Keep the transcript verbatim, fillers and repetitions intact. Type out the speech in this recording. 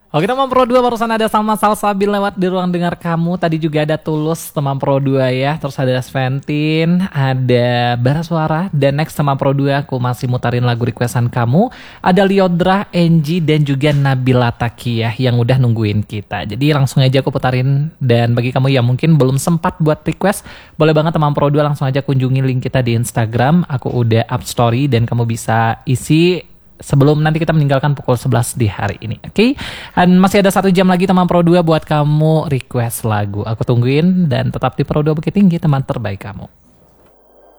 Oke teman Pro dua, barusan ada Salma Salsabil lewat di ruang dengar kamu. Tadi juga ada Tulus teman Pro dua ya. Terus ada Sventin, ada Bara Suara. Dan next teman Pro dua aku masih mutarin lagu requestan kamu. Ada Liodra, Enji, dan juga Nabila Takiyah yang udah nungguin kita. Jadi langsung aja aku putarin. Dan bagi kamu yang mungkin belum sempat buat request, boleh banget teman Pro dua langsung aja kunjungi link kita di Instagram. Aku udah up story dan kamu bisa isi sebelum nanti kita meninggalkan pukul sebelas di hari ini, oke? Okay? Dan masih ada satu jam lagi teman Pro dua buat kamu request lagu. Aku tungguin dan tetap di Pro dua Bukit Tinggi, teman terbaik kamu.